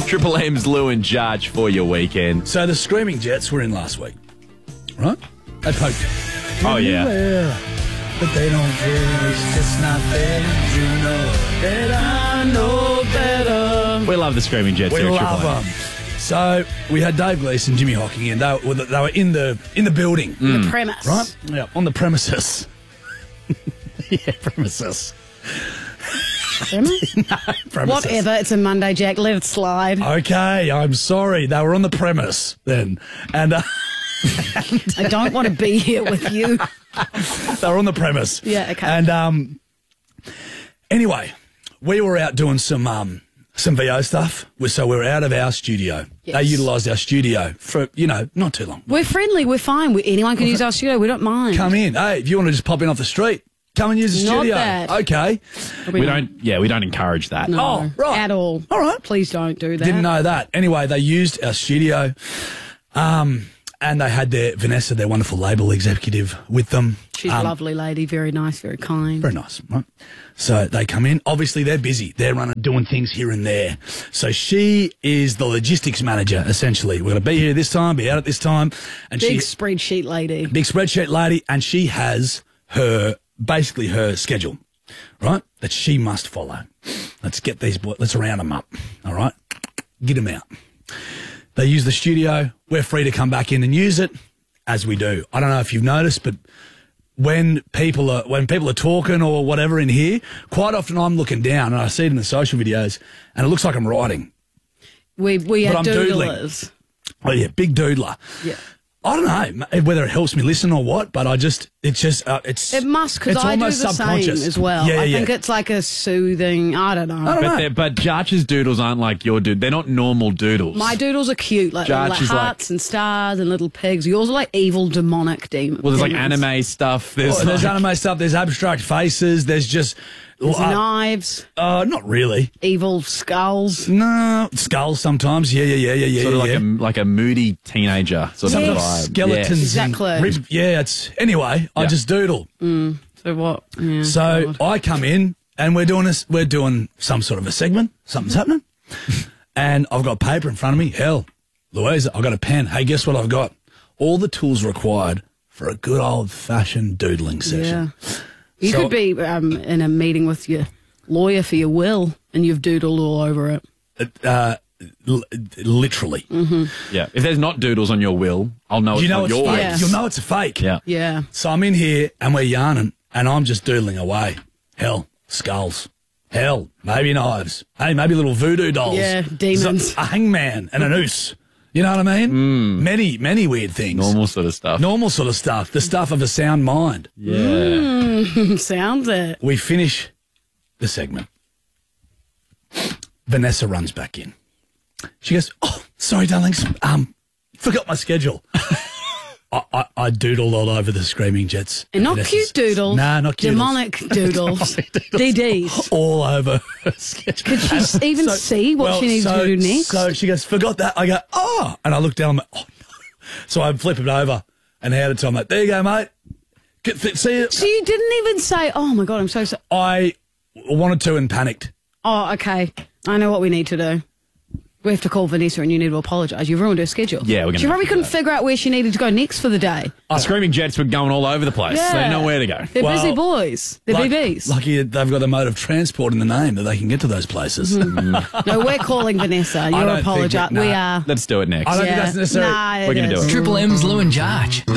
Triple M's Lou and Judge for your weekend. So the Screaming Jets were in last week, right? They poked. Oh, yeah. But they don't care. It's just not fair. You know that I know better. We love the Screaming Jets We here at love Triple M. them. So we had Dave Gleeson, Jimmy Hocking in. They were in the building, The premise. right? Yeah, on the premises. Yeah, premises. Premise? Premises. Whatever. It's a Monday, Jack. Let it slide. Okay, I'm sorry. They were on the premise then, and I don't want to be here with you. they were on the premise. Yeah, okay. And anyway, we were out doing some VO stuff. So we were out of our studio. Yes. They utilised our studio for not too long. We're friendly. We're fine. Anyone can use our studio. We don't mind. Come in. Hey, if you want to just pop in off the street, come and use the Not studio. bad. Okay. We don't encourage that. No, Oh, right. At all. All right. Please don't do that. Didn't know that. Anyway, they used our studio, and they had Vanessa, their wonderful label executive, with them. She's a lovely lady. Very nice. Very kind. Very nice, right? So they come in. Obviously, they're busy. They're doing things here and there. So she is the logistics manager, essentially. We're going to be here this time, be out at this time. And Big spreadsheet lady. big spreadsheet lady, and she has basically her schedule, right, that she must follow. Let's get these boys, let's round them up, all right? Get them out. They use the studio. We're free to come back in and use it, as we do. I don't know if you've noticed, but when people are talking or whatever in here, quite often I'm looking down and I see it in the social videos, and it looks like I'm writing. We But are I'm doodling. doodlers. Oh yeah, big doodler. Yeah. I don't know whether it helps me listen or what, but it's It must, because it's I do the almost same subconscious as well. Yeah, I think it's like a soothing, I don't know. But Judge's doodles aren't like your doodle. They're not normal doodles. My doodles are cute, like Judge is hearts and stars and little pigs. Yours are like evil, demonic demons. Well, there's like anime stuff. There's anime stuff. There's abstract faces. There's just knives, not really. evil skulls. No, skulls sometimes. Yeah. sort of like a moody teenager sort of Yes. vibe. Skeletons. Exactly. And ribs. Yeah. Anyway. I just doodle. So what? Yeah, So God. I come in and we're doing some sort of a segment. Something's happening, and I've got paper in front of me. Hell, Louisa, I've got a pen. Hey, guess what I've got? All the tools required for a good old-fashioned doodling session. Yeah. You could be in a meeting with your lawyer for your will, and you've doodled all over it. Literally. Yeah. If there's not doodles on your will, I'll know it's You know not it's yours. fake. Yes. You'll know it's a fake. Yeah. Yeah. So I'm in here and we're yarning and I'm just doodling away. Hell, skulls. Hell, maybe knives. Hey, maybe little voodoo dolls. Yeah, demons. A hangman and a noose. You know what I mean? Many weird things. Normal sort of stuff. Normal sort of stuff. The stuff of a sound mind. Yeah. Sounds it. We finish the segment. Vanessa runs back in. She goes, "Oh, sorry, darlings. Forgot my schedule." I doodled all over the Screaming Jets. And not Vanessa's- cute doodles. Nah, not cute. Demonic doodles. DDs. All over her schedule. Could she even see what she needs to do next? So she goes, "Forgot that." I go, "Oh," and I look down. I'm like, "Oh no!" So I flip it over and hand it to him. Like, "There you go, mate. See it." So you didn't even say, "Oh my God, I'm so sorry." I wanted to and panicked. Oh, okay. I know what we need to do. We have to call Vanessa and you need to apologise. You've ruined her schedule. Yeah, we're gonna She probably have to do couldn't that. figure out where she needed to go next for the day. The Screaming Jets were going all over the place. Yeah. They didn't know where to go. They're busy Well, boys. They're BBs. Lucky they've got a mode of transport in the name that they can get to those places. No, we're calling Vanessa. don't You're think apologizing. we- We nah. are. Let's do it next. I don't think that's necessary. Nah, We're gonna do it. Triple M's Lou and Judge.